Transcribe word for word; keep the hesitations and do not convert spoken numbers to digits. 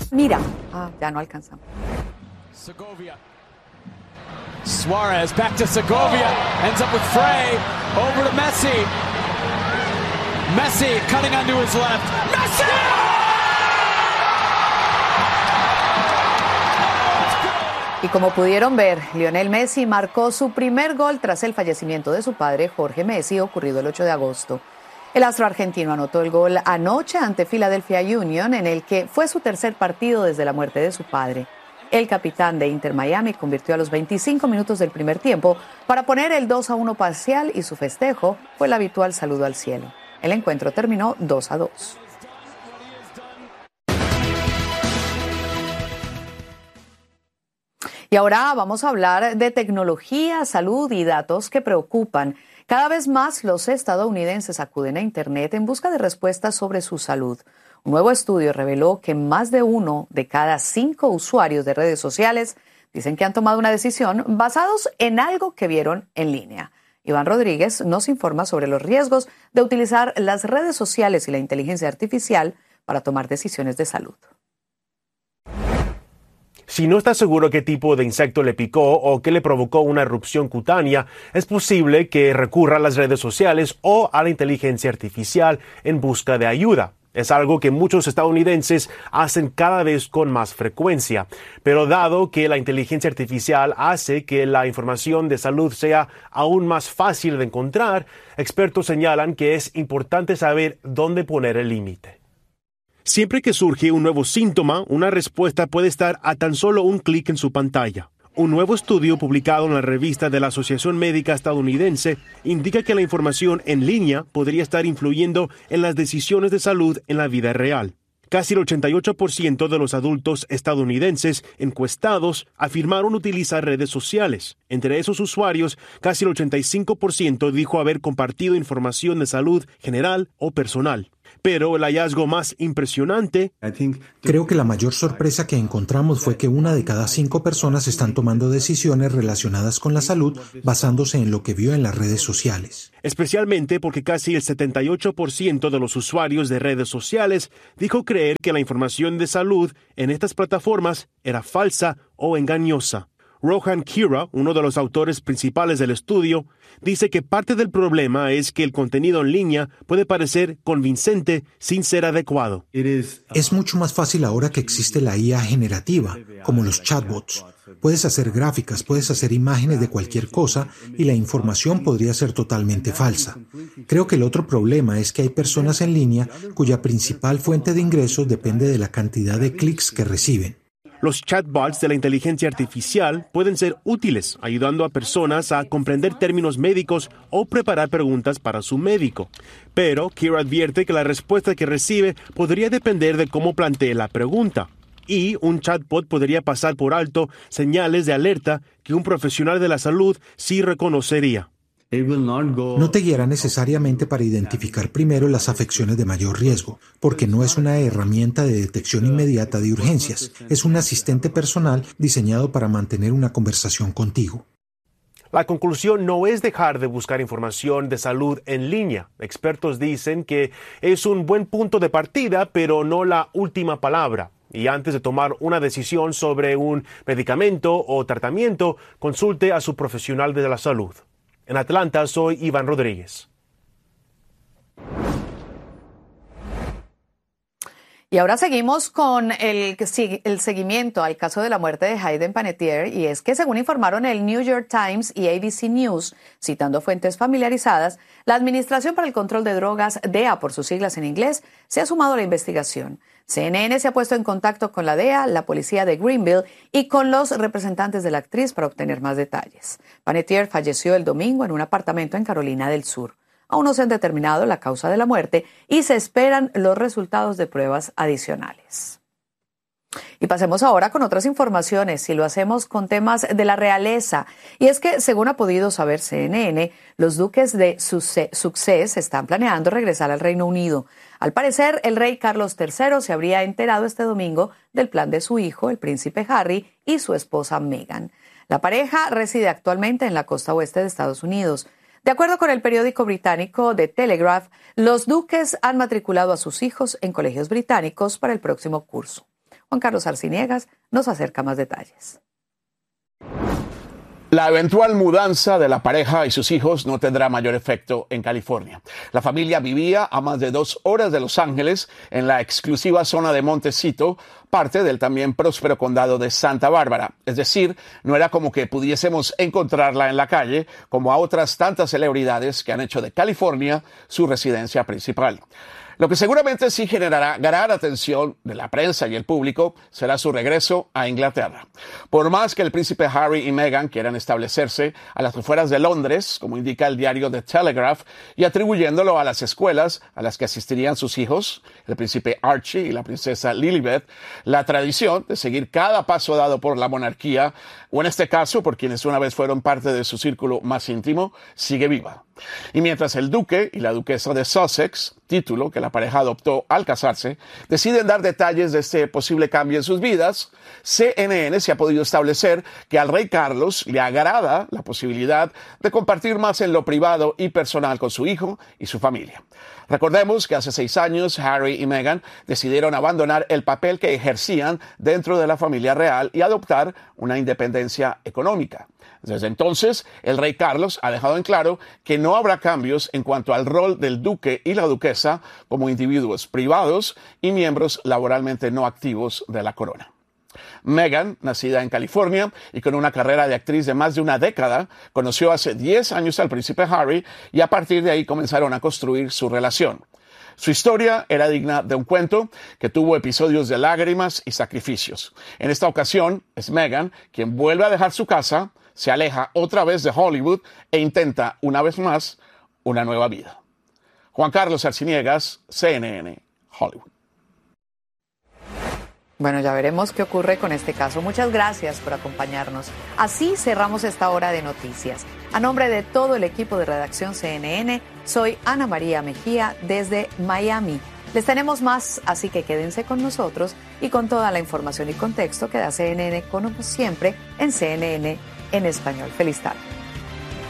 Mira, ah, ya no alcanzamos. Segovia. Suarez back to Segovia, ends up with Frey, over to Messi. Messi cutting onto his left. Messi! Y como pudieron ver, Lionel Messi marcó su primer gol tras el fallecimiento de su padre, Jorge Messi, ocurrido el ocho de agosto. El astro argentino anotó el gol anoche ante Philadelphia Union, en el que fue su tercer partido desde la muerte de su padre. El capitán de Inter Miami convirtió a los veinticinco minutos del primer tiempo para poner el dos a uno parcial y su festejo fue el habitual saludo al cielo. El encuentro terminó dos a dos. Y ahora vamos a hablar de tecnología, salud y datos que preocupan. Cada vez más los estadounidenses acuden a Internet en busca de respuestas sobre su salud. Un nuevo estudio reveló que más de uno de cada cinco usuarios de redes sociales dicen que han tomado una decisión basados en algo que vieron en línea. Iván Rodríguez nos informa sobre los riesgos de utilizar las redes sociales y la inteligencia artificial para tomar decisiones de salud. Si no está seguro qué tipo de insecto le picó o qué le provocó una erupción cutánea, es posible que recurra a las redes sociales o a la inteligencia artificial en busca de ayuda. Es algo que muchos estadounidenses hacen cada vez con más frecuencia. Pero dado que la inteligencia artificial hace que la información de salud sea aún más fácil de encontrar, expertos señalan que es importante saber dónde poner el límite. Siempre que surge un nuevo síntoma, una respuesta puede estar a tan solo un clic en su pantalla. Un nuevo estudio publicado en la revista de la Asociación Médica Estadounidense indica que la información en línea podría estar influyendo en las decisiones de salud en la vida real. Casi el ochenta y ocho por ciento de los adultos estadounidenses encuestados afirmaron utilizar redes sociales. Entre esos usuarios, casi el ochenta y cinco por ciento dijo haber compartido información de salud general o personal. Pero el hallazgo más impresionante... Creo que la mayor sorpresa que encontramos fue que una de cada cinco personas están tomando decisiones relacionadas con la salud basándose en lo que vio en las redes sociales. Especialmente porque casi el setenta y ocho por ciento de los usuarios de redes sociales dijo creer que la información de salud en estas plataformas era falsa o engañosa. Rohan Kira, uno de los autores principales del estudio, dice que parte del problema es que el contenido en línea puede parecer convincente sin ser adecuado. Es mucho más fácil ahora que existe la I A generativa, como los chatbots. Puedes hacer gráficas, puedes hacer imágenes de cualquier cosa y la información podría ser totalmente falsa. Creo que el otro problema es que hay personas en línea cuya principal fuente de ingresos depende de la cantidad de clics que reciben. Los chatbots de la inteligencia artificial pueden ser útiles, ayudando a personas a comprender términos médicos o preparar preguntas para su médico. Pero Kira advierte que la respuesta que recibe podría depender de cómo plantee la pregunta. Y un chatbot podría pasar por alto señales de alerta que un profesional de la salud sí reconocería. No te guiará necesariamente para identificar primero las afecciones de mayor riesgo, porque no es una herramienta de detección inmediata de urgencias, es un asistente personal diseñado para mantener una conversación contigo. La conclusión no es dejar de buscar información de salud en línea. Expertos dicen que es un buen punto de partida, pero no la última palabra. Y antes de tomar una decisión sobre un medicamento o tratamiento, consulte a su profesional de la salud. En Atlanta, soy Iván Rodríguez. Y ahora seguimos con el, el seguimiento al caso de la muerte de Hayden Panettiere, y es que según informaron el New York Times y A B C News, citando fuentes familiarizadas, la Administración para el Control de Drogas, D E A por sus siglas en inglés, se ha sumado a la investigación. C N N se ha puesto en contacto con la D E A, la policía de Greenville y con los representantes de la actriz para obtener más detalles. Panettiere falleció el domingo en un apartamento en Carolina del Sur. Aún no se han determinado la causa de la muerte y se esperan los resultados de pruebas adicionales. Y pasemos ahora con otras informaciones y lo hacemos con temas de la realeza. Y es que, según ha podido saber C N N, los duques de Sussex están planeando regresar al Reino Unido. Al parecer, el rey Carlos tercero se habría enterado este domingo del plan de su hijo, el príncipe Harry, y su esposa Meghan. La pareja reside actualmente en la costa oeste de Estados Unidos. De acuerdo con el periódico británico The Telegraph, los duques han matriculado a sus hijos en colegios británicos para el próximo curso. Juan Carlos Arciniegas nos acerca más detalles. La eventual mudanza de la pareja y sus hijos no tendrá mayor efecto en California. La familia vivía a más de dos horas de Los Ángeles, en la exclusiva zona de Montecito, parte del también próspero condado de Santa Bárbara. Es decir, no era como que pudiésemos encontrarla en la calle, como a otras tantas celebridades que han hecho de California su residencia principal. Lo que seguramente sí generará gran atención de la prensa y el público será su regreso a Inglaterra. Por más que el príncipe Harry y Meghan quieran establecerse a las afueras de Londres, como indica el diario The Telegraph, y atribuyéndolo a las escuelas a las que asistirían sus hijos, el príncipe Archie y la princesa Lilibet, la tradición de seguir cada paso dado por la monarquía, o en este caso por quienes una vez fueron parte de su círculo más íntimo, sigue viva. Y mientras el duque y la duquesa de Sussex, título que la pareja adoptó al casarse, deciden dar detalles de este posible cambio en sus vidas, C N N se ha podido establecer que al rey Carlos le agrada la posibilidad de compartir más en lo privado y personal con su hijo y su familia. Recordemos que hace seis años Harry y Meghan decidieron abandonar el papel que ejercían dentro de la familia real y adoptar una independencia económica. Desde entonces, el rey Carlos ha dejado en claro que no habrá cambios en cuanto al rol del duque y la duquesa como individuos privados y miembros laboralmente no activos de la corona. Meghan, nacida en California y con una carrera de actriz de más de una década, conoció hace diez años al príncipe Harry y a partir de ahí comenzaron a construir su relación. Su historia era digna de un cuento que tuvo episodios de lágrimas y sacrificios. En esta ocasión es Meghan quien vuelve a dejar su casa, se aleja otra vez de Hollywood e intenta una vez más una nueva vida. Juan Carlos Arciniegas, C N N, Hollywood. Bueno, ya veremos qué ocurre con este caso. Muchas gracias por acompañarnos. Así cerramos esta hora de noticias. A nombre de todo el equipo de redacción C N N, soy Ana María Mejía desde Miami. Les tenemos más, así que quédense con nosotros y con toda la información y contexto que da C N N, como siempre, en C N N en español. Feliz tarde.